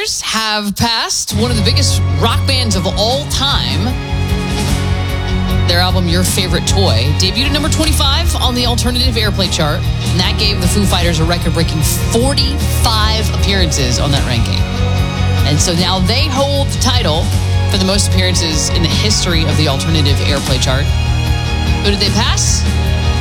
Fighters have passed one of the biggest rock bands of all time. Their album, Your Favorite Toy, debuted at number 25 on the alternative airplay chart. And that gave the Foo Fighters a record-breaking 45 appearances on that ranking. And so now they hold the title for the most appearances in the history of the alternative airplay chart. Who did they pass?